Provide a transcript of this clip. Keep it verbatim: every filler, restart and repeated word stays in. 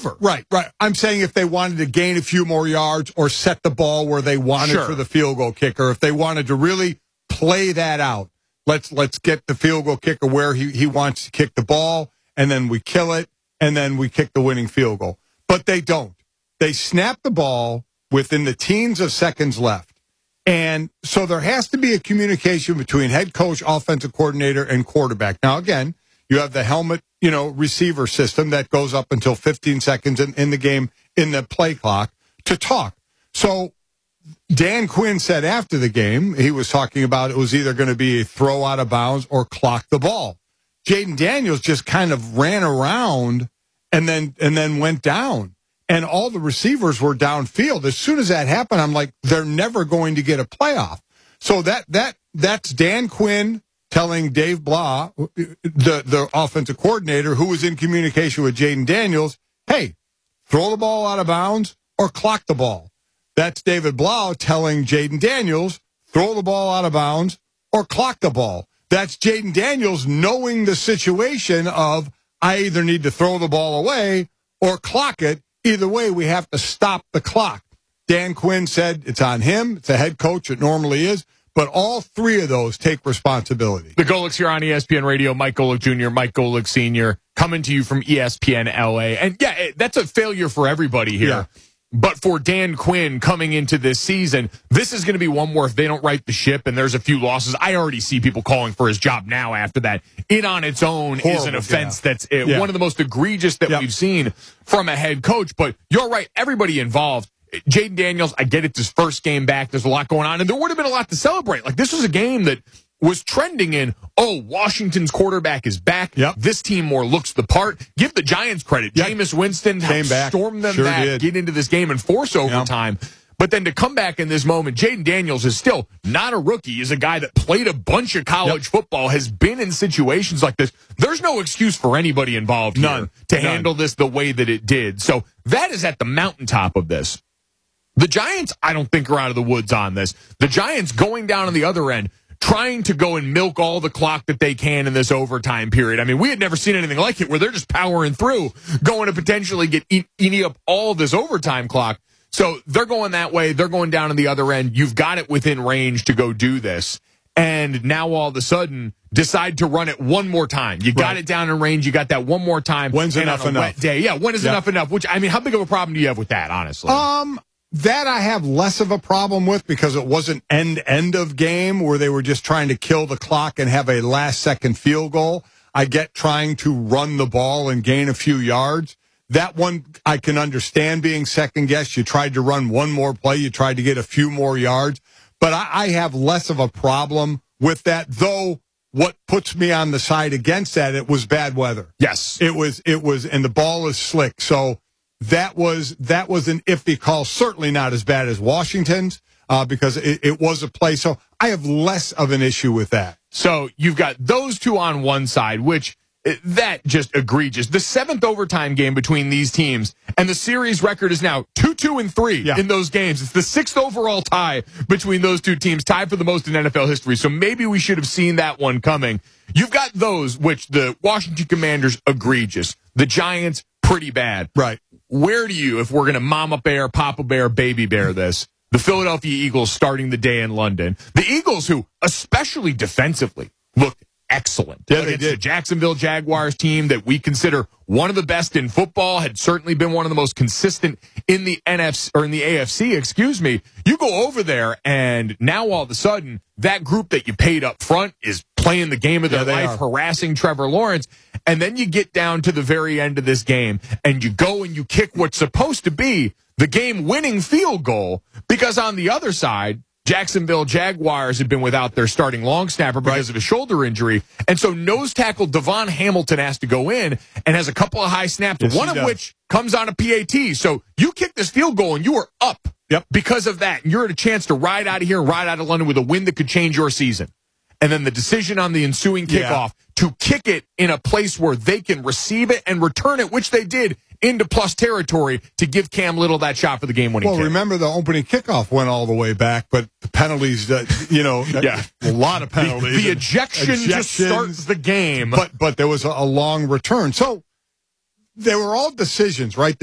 cover. Right, right. I'm saying if they wanted to gain a few more yards or set the ball where they wanted Sure. for the field goal kicker, if they wanted to really play that out, let's let's get the field goal kicker where he, he wants to kick the ball, and then we kill it, and then we kick the winning field goal. But they don't. They snap the ball within the teens of seconds left. And so there has to be a communication between head coach, offensive coordinator, and quarterback. Now, again, you have the helmet, you know, receiver system that goes up until fifteen seconds in, in the game, in the play clock, to talk. So Dan Quinn said after the game, he was talking about it was either going to be a throw out of bounds or clock the ball. Jaden Daniels just kind of ran around and then and then went down. And all the receivers were downfield. As soon as that happened, I'm like, they're never going to get a playoff. So that that that's Dan Quinn telling Dave Blah, the, the offensive coordinator, who was in communication with Jaden Daniels, hey, throw the ball out of bounds or clock the ball. That's David Blau telling Jaden Daniels, throw the ball out of bounds or clock the ball. That's Jaden Daniels knowing the situation of, I either need to throw the ball away or clock it. Either way, we have to stop the clock. Dan Quinn said it's on him. It's a head coach. It normally is. But all three of those take responsibility. The Golics here on E S P N Radio. Mike Golick Junior, Mike Golick Senior coming to you from E S P N L A. And, yeah, it, that's a failure for everybody here. Yeah. But for Dan Quinn coming into this season, this is going to be one more if they don't right the ship and there's a few losses. I already see people calling for his job now after that. It on its own Horrible, is an offense yeah. that's uh, Yeah. one of the most egregious that Yep. we've seen from a head coach. But you're right, everybody involved. Jaden Daniels, I get it's his first game back. There's a lot going on, and there would have been a lot to celebrate. Like, this was a game that was trending in, oh, Washington's quarterback is back. Yep. This team more looks the part. Give the Giants credit. Yep. Jameis Winston Came back. storm them Sure back, did. get into this game and force overtime. Yep. But then to come back in this moment, Jaden Daniels is still not a rookie. He's a guy that played a bunch of college yep. football, has been in situations like this. There's no excuse for anybody involved None. here to None. handle this the way that it did. So that is at the mountaintop of this. The Giants, I don't think, are out of the woods on this. The Giants going down on the other end, trying to go and milk all the clock that they can in this overtime period. I mean, we had never seen anything like it where they're just powering through, going to potentially get eat, eating up all this overtime clock. So they're going that way. They're going down on the other end. You've got it within range to go do this. And now all of a sudden decide to run it one more time. You got right. it down in range. You got that one more time. When's and enough on a enough? Wet day. Yeah, when is yep. enough enough? Which, I mean, how big of a problem do you have with that, honestly? Um, that I have less of a problem with because it wasn't end end of game where they were just trying to kill the clock and have a last second field goal. I get trying to run the ball and gain a few yards. That one I can understand being second guessed. You tried to run one more play. You tried to get a few more yards. But I, I have less of a problem with that, though. What puts me on the side against that, it was bad weather. Yes. It was, it was, and the ball is slick. So that was, that was an iffy call. Certainly not as bad as Washington's, uh, because it, it was a play. So I have less of an issue with that. So you've got those two on one side, which that just egregious. The seventh overtime game between these teams, and the series record is now two, two, and three yeah. in those games. It's the sixth overall tie between those two teams, tied for the most in N F L history. So maybe we should have seen that one coming. You've got those, which the Washington Commanders, egregious. The Giants, pretty bad. Right. Where do you, if we're going to mama bear, papa bear, baby bear this, the Philadelphia Eagles starting the day in London, the Eagles who, especially defensively, looked excellent. Yeah, they against did. The Jacksonville Jaguars team that we consider one of the best in football, had certainly been one of the most consistent in the N F C or in the A F C, excuse me. You go over there and now all of a sudden that group that you paid up front is playing the game of their yeah, life, are. harassing Trevor Lawrence. And then you get down to the very end of this game and you go and you kick what's supposed to be the game winning field goal, because on the other side, Jacksonville Jaguars have been without their starting long snapper because right. of a shoulder injury. And so nose tackle Devon Hamilton has to go in and has a couple of high snaps, yes, one of does. which comes on a P A T. So you kick this field goal and you are up yep. because of that. And you're at a chance to ride out of here and ride out of London with a win that could change your season. And then the decision on the ensuing kickoff yeah. to kick it in a place where they can receive it and return it, which they did, into plus territory to give Cam Little that shot for the game-winning Well, kick. remember the opening kickoff went all the way back, but the penalties, uh, you know, yeah. a lot of penalties. The, the ejection just starts the game. But, but there was a, a long return. So they were all decisions, right?